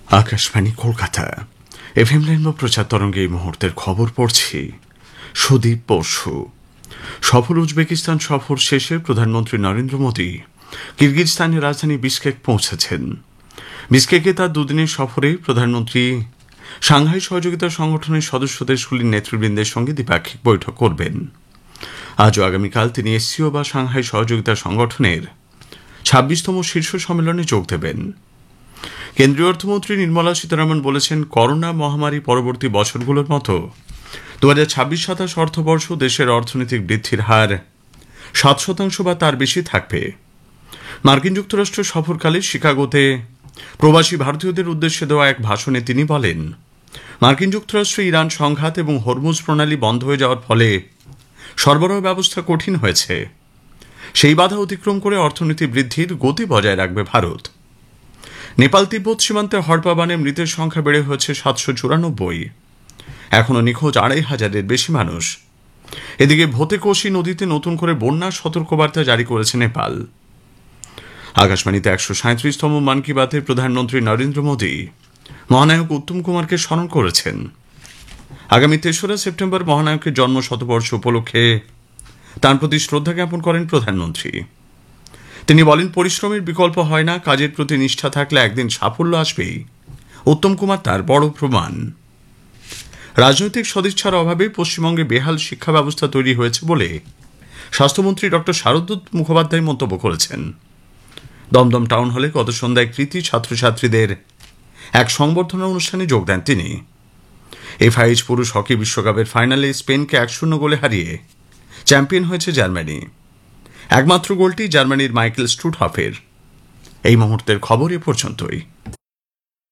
Akashvani Kolkata FM rainbow প্রচার তরঙ্গে এই মুহূর্তের খবর পড়ছি সুদীপ বসু। সফল উজবেকিস্তান সফর শেষে প্রধানমন্ত্রী নরেন্দ্র মোদী কিরগিজস্তানের রাজধানী বিশকেক পৌঁছেছেন। বিশকেকে তার দুদিনের সফরে প্রধানমন্ত্রী সাংহাই সহযোগিতা সংগঠনের সদস্য দেশগুলির নেতৃবৃন্দের সঙ্গে দ্বিপাক্ষিক বৈঠক করবেন। আজ ও আগামীকাল তিনি এসসিও বা সাংহাই সহযোগিতা সংগঠনের ২৬তম শীর্ষ সম্মেলনে যোগ দেবেন। কেন্দ্রীয় অর্থমন্ত্রী নির্মলা সীতারামন বলেছেন, করোনা মহামারী পরবর্তী বছরগুলোর মতো ২০২৬-২৭ অর্থবর্ষ দেশের অর্থনৈতিক বৃদ্ধির হার ৭% বা তার বেশি থাকবে। মার্কিন যুক্তরাষ্ট্র সফরকালে শিকাগোতে প্রবাসী ভারতীয়দের উদ্দেশ্যে দেওয়া এক ভাষণে তিনি বলেন, মার্কিন যুক্তরাষ্ট্র ইরান সংঘাত এবং হরমুজ প্রণালী বন্ধ হয়ে যাওয়ার ফলে সরবরাহ ব্যবস্থা কঠিন হয়েছে। সেই বাধা অতিক্রম করে অর্থনীতি বৃদ্ধির গতি বজায় রাখবে ভারত। নেপাল তিব্বত সীমান্তে হড়পা বানে মৃতের সংখ্যা বেড়ে হয়েছে ৭৯৪। এখনও নিখোঁজ ২৫০০-এর বেশি মানুষ। এদিকে ভোতে-কোশি নদীতে নতুন করে বন্যার সতর্কবার্তা জারি করেছে নেপাল। আকাশবাণীতে ১৩৭তম মন কি বাতে প্রধানমন্ত্রী নরেন্দ্র মোদী মহানায়ক উত্তম কুমারকে স্মরণ করেছেন। আগামী ৩রা সেপ্টেম্বর মহানায়কের জন্ম শতবর্ষ উপলক্ষে তাঁর প্রতি শ্রদ্ধা জ্ঞাপন করেন প্রধানমন্ত্রী। তিনি বলেন, পরিশ্রমের বিকল্প হয় না, কাজের প্রতি নিষ্ঠা থাকলে একদিন সাফল্য আসবেই। উত্তম কুমার তার বড় প্রমাণ। রাজনৈতিক সদিচ্ছার অভাবে পশ্চিমবঙ্গে বেহাল শিক্ষা ব্যবস্থা তৈরি হয়েছে বলে স্বাস্থ্যমন্ত্রী ডক্টর শারদত্ত মুখোপাধ্যায় মন্তব্য করেছেন। দমদম টাউন হলে গত সন্ধ্যায় কৃতী ছাত্রছাত্রীদের এক সংবর্ধনা অনুষ্ঠানে যোগ দেন তিনি। এফআইএইচ পুরুষ হকি বিশ্বকাপের ফাইনালে স্পেনকে ১-০ গোলে হারিয়ে চ্যাম্পিয়ন হয়েছে জার্মানি। একমাত্র গোলটি জার্মানির মাইকেল স্টুটহফের। এই মুহূর্তের খবর এ পর্যন্তই।